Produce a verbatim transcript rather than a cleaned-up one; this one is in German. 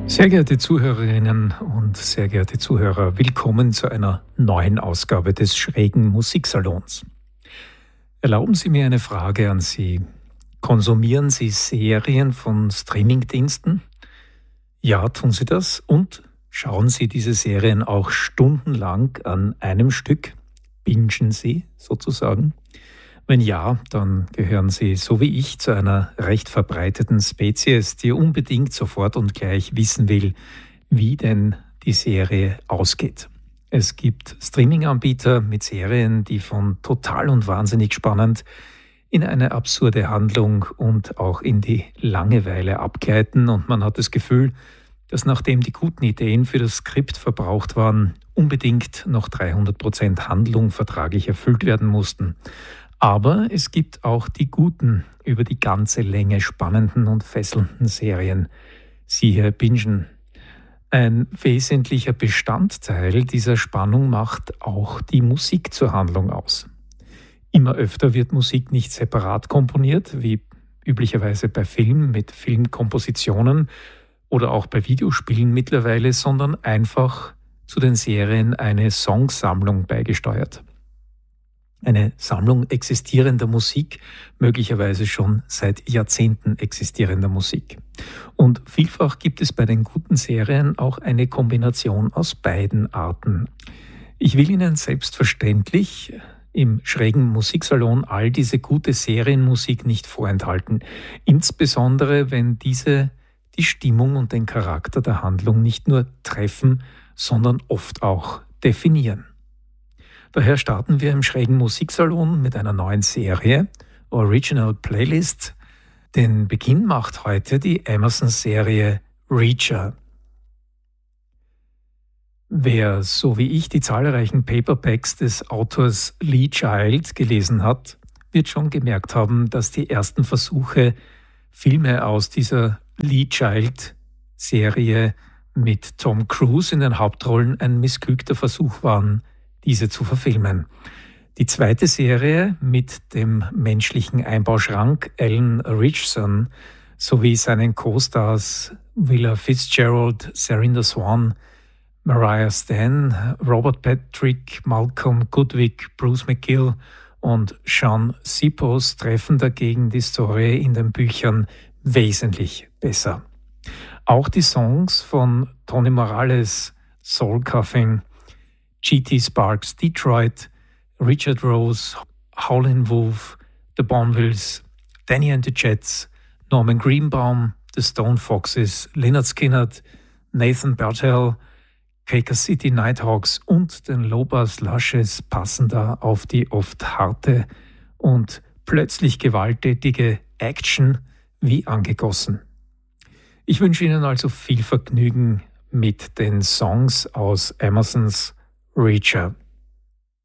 Sehr geehrte Zuhörerinnen und sehr geehrte Zuhörer, willkommen zu einer neuen Ausgabe des schrägen Musiksalons. Erlauben Sie mir eine Frage an Sie. Konsumieren Sie Serien von Streamingdiensten? Ja, tun Sie das? Und schauen Sie diese Serien auch stundenlang an einem Stück? Bingen Sie sozusagen? Wenn ja, dann gehören Sie, so wie ich, zu einer recht verbreiteten Spezies, die unbedingt sofort und gleich wissen will, wie denn die Serie ausgeht. Es gibt Streaming-Anbieter mit Serien, die von total und wahnsinnig spannend in eine absurde Handlung und auch in die Langeweile abgleiten, und man hat das Gefühl, dass nachdem die guten Ideen für das Skript verbraucht waren, unbedingt noch dreihundert Prozent Handlung vertraglich erfüllt werden mussten. Aber es gibt auch die guten, über die ganze Länge spannenden und fesselnden Serien. Siehe Bingen. Ein wesentlicher Bestandteil dieser Spannung macht auch die Musik zur Handlung aus. Immer öfter wird Musik nicht separat komponiert, wie üblicherweise bei Film mit Filmkompositionen oder auch bei Videospielen mittlerweile, sondern einfach zu den Serien eine Songsammlung beigesteuert. Eine Sammlung existierender Musik, möglicherweise schon seit Jahrzehnten existierender Musik. Und vielfach gibt es bei den guten Serien auch eine Kombination aus beiden Arten. Ich will Ihnen selbstverständlich im schrägen Musiksalon all diese gute Serienmusik nicht vorenthalten, insbesondere wenn diese die Stimmung und den Charakter der Handlung nicht nur treffen, sondern oft auch definieren. Daher starten wir im schrägen Musiksalon mit einer neuen Serie, Original Playlist. Den Beginn macht heute die Amazon-Serie Reacher. Wer, so wie ich, die zahlreichen Paperbacks des Autors Lee Child gelesen hat, wird schon gemerkt haben, dass die ersten Versuche, Filme aus dieser Lee Child-Serie mit Tom Cruise in den Hauptrollen ein missglückter Versuch waren, diese zu verfilmen. Die zweite Serie mit dem menschlichen Einbauschrank Alan Ritchson sowie seinen Co-Stars Willa Fitzgerald, Serinda Swan, Mariah Stan, Robert Patrick, Malcolm Goodwick, Bruce McGill und Sean Sipos treffen dagegen die Story in den Büchern wesentlich besser. Auch die Songs von Tony Morales, Soul Coughing, G T Sparks Detroit, Richard Rose, Howlin' Wolf, The Bonvilles, Danny and the Jets, Norman Greenbaum, The Stone Foxes, Lynyrd Skynyrd, Nathan Bartel, Quaker City Nighthawks und den Lobas Lushes passen da auf die oft harte und plötzlich gewalttätige Action wie angegossen. Ich wünsche Ihnen also viel Vergnügen mit den Songs aus Amazons Reacher.